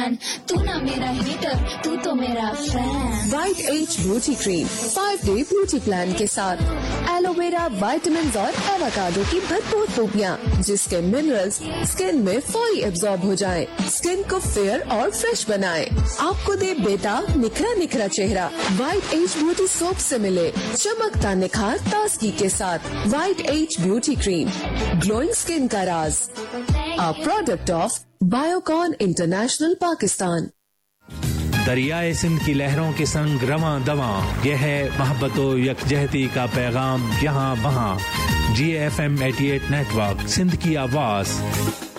Fan, तू ना मेरा हीटर, तू तो मेरा fan. White as beauty cream 5-day beauty plan के साथ एलोवेरा, विटामिन और एवोकाडो की भरपूर खूबियाँ, जिसके मिनरल्स स्किन में फौरी एब्जॉर्ब हो जाएं, स्किन को फेयर और फ्रेश बनाएं, आपको दे बेताब निखरा निखरा चेहरा। वाइट एज ब्यूटी सोप से मिले चमकता निखार ताजगी के साथ। White as beauty cream, glowing skin का राज, a product of Biocon international Pakistan. दरियाए Sindh की लहरों के संग रवां दवां, यह है मोहब्बतो यकजहती का पैगाम यहाँ वहाँ। GFM 88 नेटवर्क, सिंध की आवाज।